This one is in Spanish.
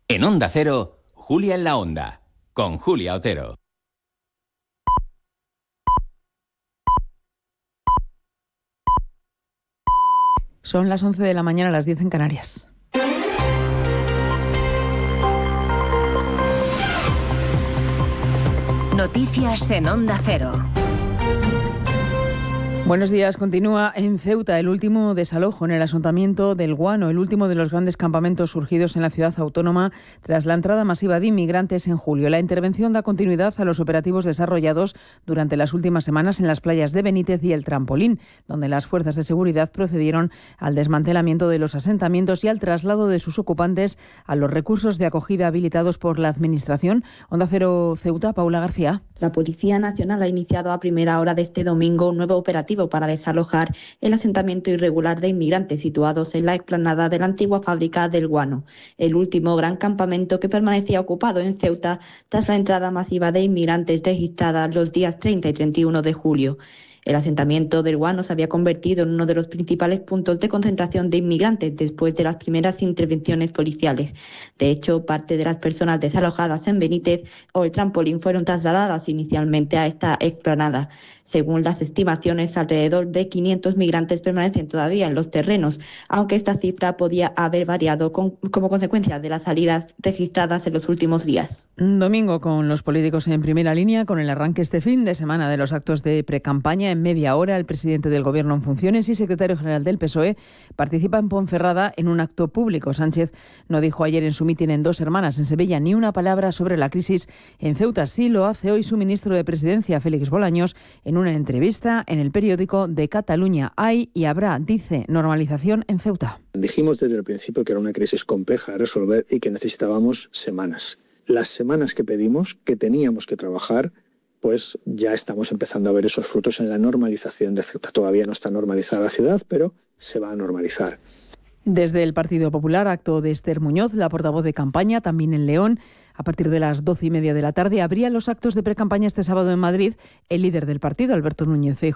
En Onda Cero, Julia en la Onda, con Julia Otero. Son las 11 de la mañana, las 10 en Canarias. Noticias en Onda Cero. Buenos días. Continúa en Ceuta el último desalojo en el asentamiento del Guano, el último de los grandes campamentos surgidos en la ciudad autónoma tras la entrada masiva de inmigrantes en julio. La intervención da continuidad a los operativos desarrollados durante las últimas semanas en las playas de Benítez y El Trampolín, donde las fuerzas de seguridad procedieron al desmantelamiento de los asentamientos y al traslado de sus ocupantes a los recursos de acogida habilitados por la Administración. Onda Cero Ceuta, Paula García. La Policía Nacional ha iniciado a primera hora de este domingo un nuevo operativo para desalojar el asentamiento irregular de inmigrantes situados en la explanada de la antigua fábrica del Guano, el último gran campamento que permanecía ocupado en Ceuta tras la entrada masiva de inmigrantes registrada los días 30 y 31 de julio. El asentamiento del Guano se había convertido en uno de los principales puntos de concentración de inmigrantes después de las primeras intervenciones policiales. De hecho, parte de las personas desalojadas en Benítez o El Trampolín fueron trasladadas inicialmente a esta explanada. Según las estimaciones, alrededor de 500 migrantes permanecen todavía en los terrenos, aunque esta cifra podía haber variado como consecuencia de las salidas registradas en los últimos días. Un domingo con los políticos en primera línea, con el arranque este fin de semana de los actos de precampaña. En media hora, el presidente del Gobierno en funciones y secretario general del PSOE participa en Ponferrada en un acto público. Sánchez no dijo ayer en su mitin en Dos Hermanas, en Sevilla, ni una palabra sobre la crisis en Ceuta. Sí lo hace hoy su ministro de Presidencia, Félix Bolaños, en una entrevista en el periódico de Cataluña. Hay y habrá, dice, normalización en Ceuta. Dijimos desde el principio que era una crisis compleja de resolver y que necesitábamos semanas. Las semanas que pedimos, que teníamos que trabajar, pues ya estamos empezando a ver esos frutos en la normalización de Ceuta. Todavía no está normalizada la ciudad, pero se va a normalizar. Desde el Partido Popular, acto de Esther Muñoz, la portavoz de campaña, también en León. A partir de las 12:30 de la tarde habría los actos de precampaña este sábado en Madrid. El líder del partido, Alberto Núñez Feijóo,